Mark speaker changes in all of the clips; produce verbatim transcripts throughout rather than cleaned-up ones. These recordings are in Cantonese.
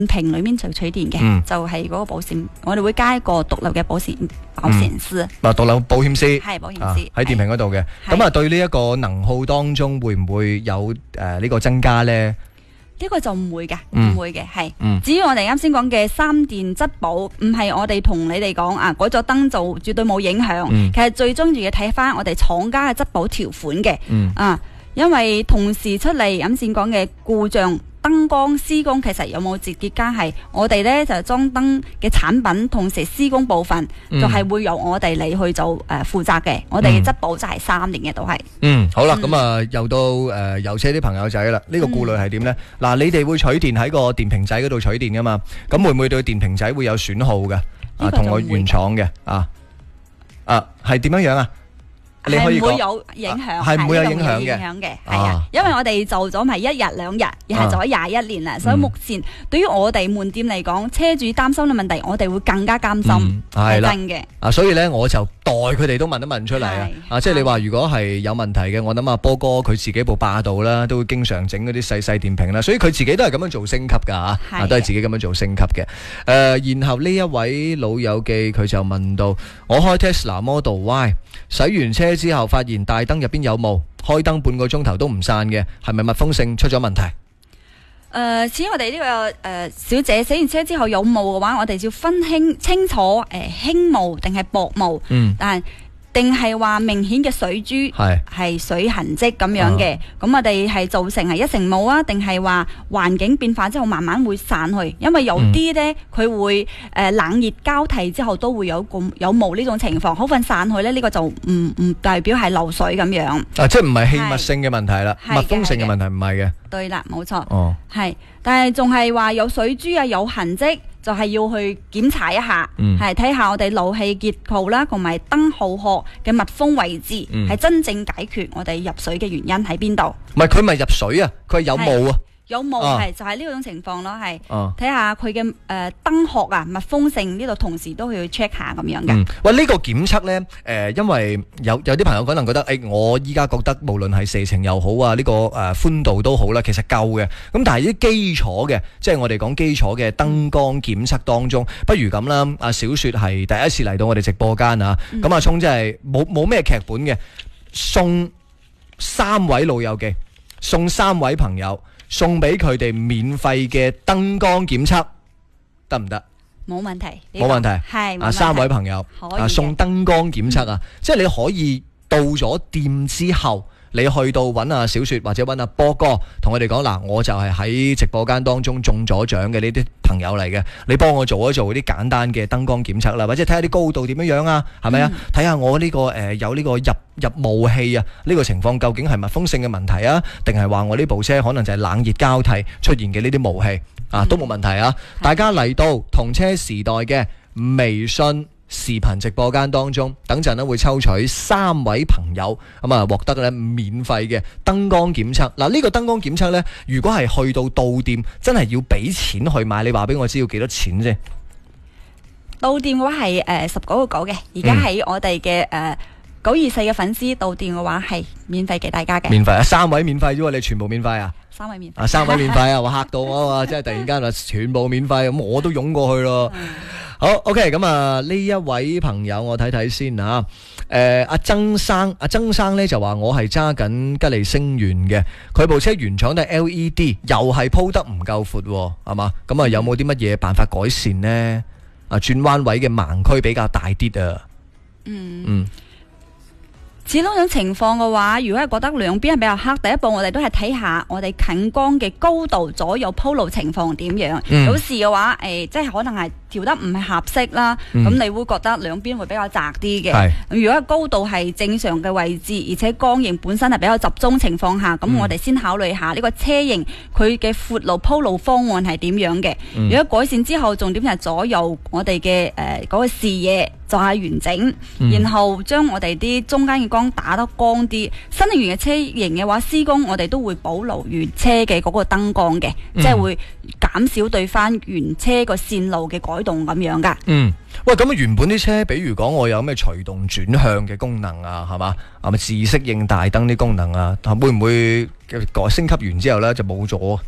Speaker 1: 屏裏面就取電嘅，
Speaker 2: 嗯
Speaker 1: 就係嗰個保險，我哋會加一個獨立嘅保險保險師，
Speaker 2: 啊，獨立保險師
Speaker 1: 係保險
Speaker 2: 啊
Speaker 1: 師
Speaker 2: 喺電瓶嗰度嘅。
Speaker 1: 係
Speaker 2: 咁啊，對呢一個能耗當中會唔會有誒呢個增加咧？
Speaker 1: 呢個就唔會嘅，唔、
Speaker 2: 嗯
Speaker 1: 會嘅，係。
Speaker 2: 嗯
Speaker 1: 至於我哋啱先講嘅三電質保，唔係我哋同你哋講啊，改咗燈就絕對冇影響。
Speaker 2: 嗯
Speaker 1: 其實最重要嘅睇翻我哋廠家嘅質保條款嘅，
Speaker 2: 嗯
Speaker 1: 啊，因為同時出嚟啱先講嘅故障。燈光施工其實有冇直接關係？我哋呢就裝燈嘅產品，同時施工部分、
Speaker 2: 嗯、
Speaker 1: 就係會由我哋嚟去做誒、呃、負責嘅。我哋嘅質保就係三年嘅都係。
Speaker 2: 嗯，好啦，咁、
Speaker 1: 嗯、
Speaker 2: 啊又到誒油車啲朋友仔啦，呢、這個顧慮係點呢？嗱、嗯，你哋會取電喺個電瓶仔嗰度取電噶嘛？咁會唔會對電瓶仔會有損耗嘅？啊，同我原廠嘅啊啊係點樣樣啊？你可以
Speaker 1: 係唔會有影響，
Speaker 2: 係唔會有影響嘅，
Speaker 1: 影響嘅，係啊，因為我哋做咗唔係一日兩日，而係做咗廿一年啦，所以目前對於我哋門店嚟講，車主擔心嘅問題，我哋會更加擔心，係真嘅。
Speaker 2: 啊，所以咧，我就代佢哋都問一問出嚟啊，啊，即係你話如果係有問題嘅，我諗阿波哥佢自己部霸道啦，都會經常整嗰啲細細電瓶啦，所以佢自己都係咁樣做升級噶吓，啊，都係自己咁樣做升級嘅。誒，然後呢一位老友記佢就問到，我開 Tesla Model Y。洗完車之後，發現大燈入邊有霧，開燈半個鐘頭都唔散嘅，係咪密封性出咗問題？誒、
Speaker 1: 呃，似我哋呢、這個誒、呃、小姐洗完車之後有霧嘅話，我哋要分清清楚誒輕霧定係薄霧，嗯，但係定係話明顯嘅水珠係係水痕跡咁樣嘅，咁、啊、我哋係造成係一成霧啊，定係話環境變化之後慢慢會散去？因為有啲呢，佢、嗯、會誒、呃、冷熱交替之後都會有咁有霧呢種情況，好快散去呢，呢、這個就唔唔代表係漏水咁樣。
Speaker 2: 啊，即係唔係氣密性嘅問題啦，密封性嘅問題唔係嘅。
Speaker 1: 對啦，冇錯。
Speaker 2: 哦，
Speaker 1: 係，但係仲係話有水珠啊，有痕跡。就係要去檢查一下，係睇下我哋漏氣結構啦，同埋燈號殼嘅密封位置，係、嗯、真正解決我哋入水嘅原因喺邊度？
Speaker 2: 唔係佢咪入水啊，佢係有霧啊。
Speaker 1: 有霧係、啊、就係、是、呢種情況咯，係睇下佢嘅誒燈殼啊密封性呢度，同時都要 check 下咁樣嘅、嗯。
Speaker 2: 喂，呢、這個檢測咧，誒、呃，因為有有啲朋友可能覺得，誒、欸，我依家覺得無論係射程又好啊，呢、這個誒寬、呃、度都好啦，其實夠嘅。咁但係啲基礎嘅，即係我哋講基礎嘅燈光檢測當中，不如咁啦。阿小雪係第一次嚟到我哋直播間啊，咁、嗯、阿聰真係冇冇咩劇本嘅，送三位老友記，送三位朋友。送俾佢哋免費嘅燈光檢測得唔得？
Speaker 1: 冇問題，
Speaker 2: 冇問題，
Speaker 1: 係
Speaker 2: 啊，三位朋友啊，送燈光檢測啊，嗯、即係你可以到咗店之後，你去到揾阿小雪或者揾阿波哥，同佢哋講嗱，我就係喺直播間當中中咗獎嘅呢啲朋友嚟嘅，你幫我做一做啲簡單嘅燈光檢測啦，或者睇下啲高度點樣樣啊，係咪啊？睇下我呢、這個誒、呃、有呢個入入霧氣啊，呢、這個情況究竟係密封性嘅問題啊，定係話我呢部車可能就係冷熱交替出現嘅呢啲霧氣啊，都冇問題啊！嗯、大家嚟到同車時代嘅微信視頻直播間當中，等陣咧會抽取三位朋友咁啊，獲得咧免費嘅燈光檢測。嗱，呢個燈光檢測呢，如果係去到到店，真係要俾錢去買，你話俾我知要幾多錢啫？
Speaker 1: 到店嘅話係誒十九個九嘅，而家喺我哋嘅誒九二四嘅粉絲到店嘅話係免費給大家嘅。免費啊，三位免費啫喎，你全部免費啊？三位免費啊，三位免費啊！我嚇到我啊，即係突然間話全部免費，咁我都湧過去咯。好 OK， 咁啊呢一位朋友我睇睇先啊。誒阿曾生，阿曾生咧就話我係揸緊吉利星源嘅，佢部車原廠都係 L E D， 又係鋪得唔夠闊，係嘛？咁啊有冇啲乜嘢辦法改善呢？啊轉彎位嘅盲區比較大啲啊。嗯嗯。似呢種情況嘅話，如果係覺得兩邊係比較黑，第一步我哋都係睇下我哋近光嘅高度，左右鋪路情況點樣。嗯、有時嘅話，誒、呃，即係可能係調得唔係合適啦，咁、嗯、你會覺得兩邊會比較窄啲嘅。如果高度係正常嘅位置，而且光影本身係比較集中情況下，咁、嗯、我哋先考慮下呢個車型佢嘅闊路鋪路方案係點樣嘅。嗯、如果改善之後，重點係左右我哋嘅誒嗰個視野。就係完整，嗯、然後將我哋啲中間嘅光打得光啲。新能源嘅車型嘅話，施工我哋都會保留原車嘅嗰個燈光嘅，嗯、即係會減少對翻原車個線路嘅改動咁樣噶。嗯，喂，咁原本啲車，比如講我有咩隨動轉向嘅功能啊，係嘛，係咪自適應大燈啲功能啊？會唔會改升級完之後呢就冇咗？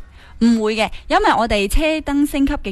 Speaker 1: 唔會嘅，因為我哋車燈升級嘅